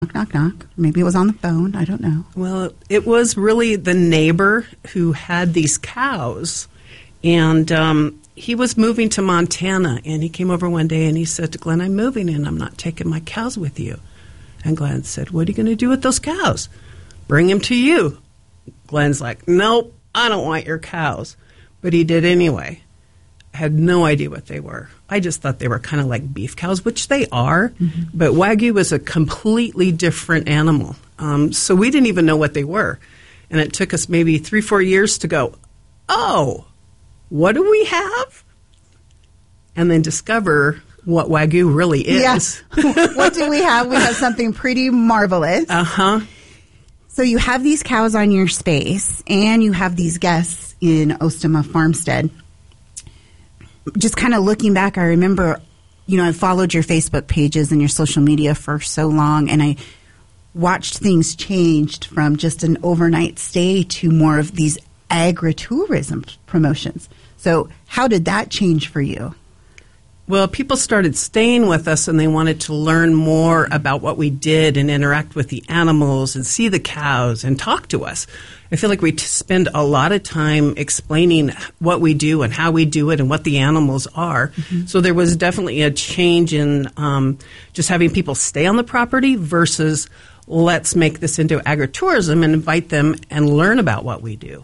Knock, knock. Maybe it was on the phone. I don't know. Well, it was really the neighbor who had these cows, and he was moving to Montana, and he came over one day and he said to Glenn, I'm moving and I'm not taking my cows with you. And Glenn said, what are you going to do with those cows? Bring them to you. Glenn's like, nope, I don't want your cows. But he did anyway. I had no idea what they were. I just thought they were kind of like beef cows, which they are, but Wagyu was a completely different animal. So we didn't even know what they were. And it took us maybe 3-4 years to go, oh, what do we have? And then discover what Wagyu really is. Yes. What do we have? We have something pretty marvelous. Uh-huh. So you have these cows on your space, and you have these guests in Ostema Farmstead. Just kind of looking back, I remember, I followed your Facebook pages and your social media for so long, and I watched things changed from just an overnight stay to more of these agritourism promotions. So how did that change for you? Well, people started staying with us, and they wanted to learn more about what we did and interact with the animals and see the cows and talk to us. I feel like we spend a lot of time explaining what we do and how we do it and what the animals are. Mm-hmm. So there was definitely a change in just having people stay on the property versus let's make this into agritourism and invite them and learn about what we do.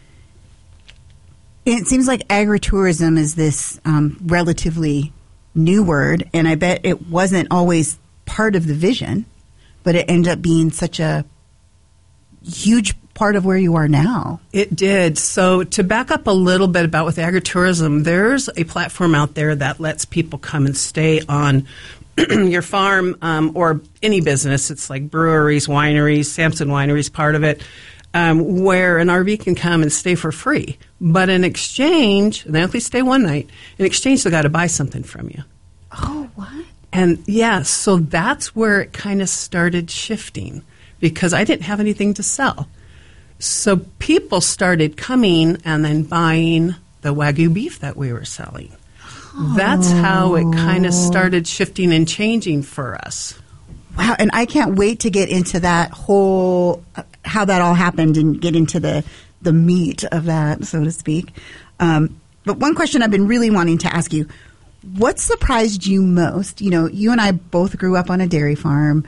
It seems like agritourism is this relatively new word, and I bet it wasn't always part of the vision, but it ended up being such a huge part of where you are now. It did. So to back up a little bit about with agritourism, there's a platform out there that lets people come and stay on your farm or any business. It's like breweries, wineries, Sampson Winery's part of it. Where an RV can come and stay for free. But in exchange, they only stay one night. In exchange, they got to buy something from you. Oh, what? And yeah, so that's where it kind of started shifting because I didn't have anything to sell. So people started coming and then buying the Wagyu beef that we were selling. Oh. That's how it kind of started shifting and changing for us. Wow, and I can't wait to get into that whole how that all happened and get into the meat of that, so to speak. But one question I've been really wanting to ask you, what surprised you most? You and I both grew up on a dairy farm.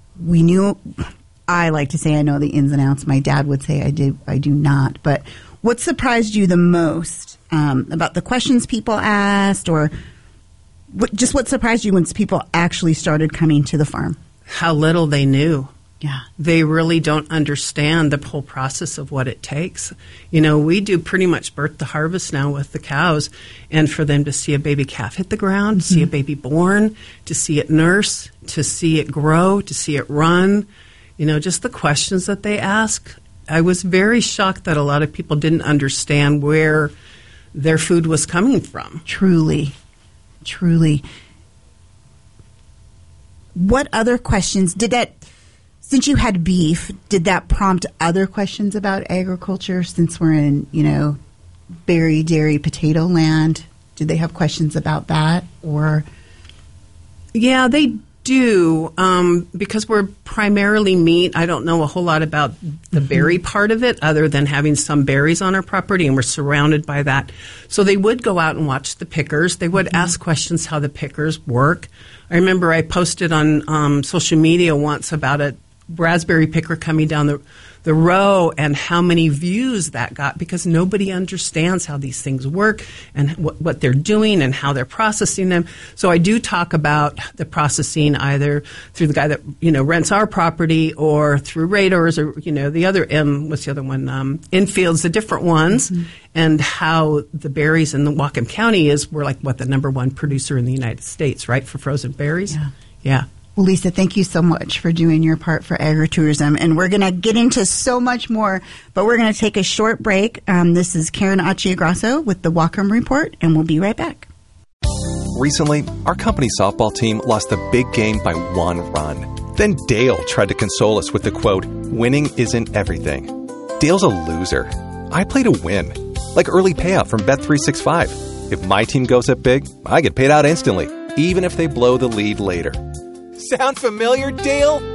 I like to say I know the ins and outs. My dad would say I do not. But what surprised you the most about the questions people asked, or what surprised you when people actually started coming to the farm? How little they knew. Yeah. They really don't understand the whole process of what it takes. We do pretty much birth to harvest now with the cows, and for them to see a baby calf hit the ground, to see a baby born, to see it nurse, to see it grow, to see it run, just the questions that they ask. I was very shocked that a lot of people didn't understand where their food was coming from. Truly. What other questions since you had beef, did that prompt other questions about agriculture since we're in, berry, dairy, potato land? Did they have questions about that? Or? Yeah, they do. Because we're primarily meat, I don't know a whole lot about the berry part of it other than having some berries on our property, and we're surrounded by that. So they would go out and watch the pickers. They would ask questions how the pickers work. I remember I posted on social media once about a raspberry picker coming down the row and how many views that got because nobody understands how these things work and what they're doing and how they're processing them. So I do talk about the processing either through the guy that, rents our property or through Radars or, the other what's the other one? Infields, the different ones, and how the berries in the Whatcom County we're like the number one producer in the United States, right, for frozen berries? Yeah. Well, Lisa, thank you so much for doing your part for agritourism. And we're going to get into so much more, but we're going to take a short break. This is Karen Acciagrasso with the Whatcom Report, and we'll be right back. Recently, our company softball team lost the big game by 1 run. Then Dale tried to console us with the quote, "Winning isn't everything." Dale's a loser. I play to win, like early payout from Bet365. If my team goes up big, I get paid out instantly, even if they blow the lead later. Sound familiar, Dale?